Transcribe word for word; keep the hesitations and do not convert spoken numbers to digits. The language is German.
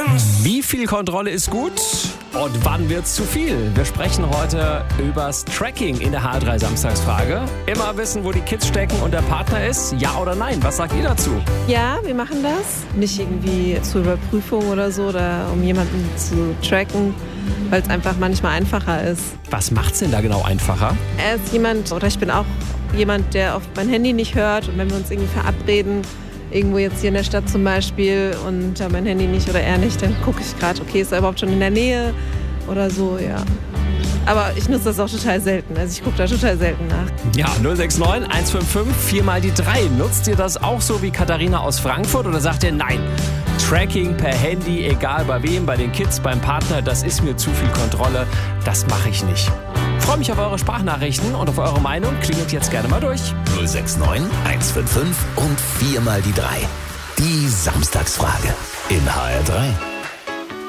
Wie viel Kontrolle ist gut und wann wird's zu viel? Wir sprechen heute übers Tracking in der H R drei Samstagsfrage. Immer wissen, wo die Kids stecken und der Partner ist, ja oder nein? Was sagt ihr dazu? Ja, wir machen das. Nicht irgendwie zur Überprüfung oder so oder um jemanden zu tracken, weil es einfach manchmal einfacher ist. Was macht's denn da genau einfacher? Er ist jemand, oder ich bin auch jemand, der auf mein Handy nicht hört, und wenn wir uns irgendwie verabreden, irgendwo jetzt hier in der Stadt zum Beispiel, und äh, mein Handy nicht oder er nicht, dann gucke ich gerade, okay, ist er überhaupt schon in der Nähe oder so, ja. Aber ich nutze das auch total selten, also ich gucke da total selten nach. Ja, null sechs neun eins fünf fünf vier mal die drei. Nutzt ihr das auch so wie Katharina aus Frankfurt oder sagt ihr nein? Tracking per Handy, egal bei wem, bei den Kids, beim Partner, das ist mir zu viel Kontrolle, das mache ich nicht. Ich freue mich auf eure Sprachnachrichten und auf eure Meinung. Klingelt jetzt gerne mal durch. null sechs neun eins fünf fünf und vier mal die drei. Die Samstagsfrage in H R drei.